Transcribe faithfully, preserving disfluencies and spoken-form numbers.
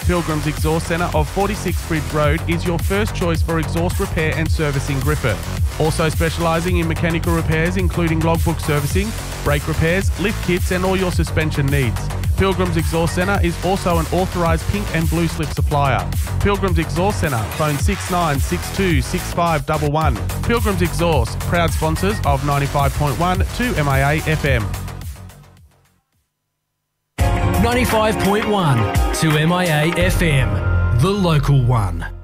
Pilgrim's Exhaust Centre of forty-six Bridge Road is your first choice for exhaust repair and service in Griffith. Also specialising in mechanical repairs including logbook servicing, brake repairs, lift kits and all your suspension needs. Pilgrim's Exhaust Centre is also an authorised pink and blue slip supplier. Pilgrim's Exhaust Centre, phone six nine six two six five one one. Pilgrim's Exhaust, proud sponsors of ninety-five point one to M I A F M. ninety-five point one to M I A F M, the local one.